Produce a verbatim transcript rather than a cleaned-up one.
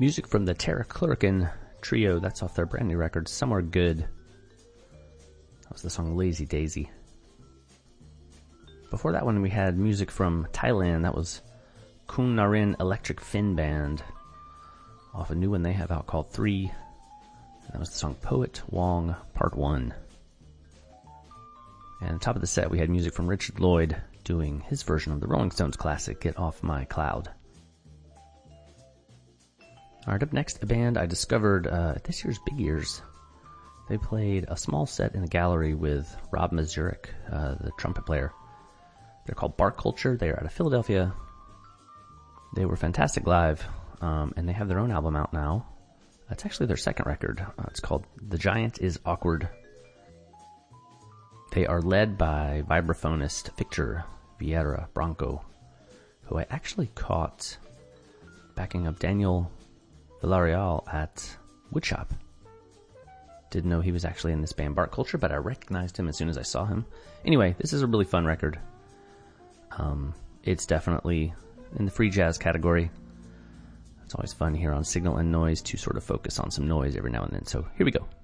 Music from the Tara Clurkin Trio. That's off their brand new record, Somewhere Good. That was the song Lazy Daisy. Before that one, we had music from Thailand. That was Kun Narin Electric Fin Band, off a new one they have out called Three. And that was the song Poet Wong Part One. And on top of the set, we had music from Richard Lloyd doing his version of the Rolling Stones classic, Get Off My Cloud. Alright, up next, a band I discovered uh, at this year's Big Ears. They played a small set in the gallery with Rob Mazurek, uh, the trumpet player. They're called Bark Culture. They are out of Philadelphia. They were fantastic live, um, and they have their own album out now. It's actually their second record. Uh, it's called The Giant is Awkward. They are led by vibraphonist Victor Vieira Branco, who I actually caught backing up Daniel Villarreal at Woodshop. Didn't know he was actually in this band Bark Culture, but I recognized him as soon as I saw him. Anyway, this is a really fun record. Um, it's definitely in the free jazz category. It's always fun here on Signal and Noise to sort of focus on some noise every now and then. So here we go.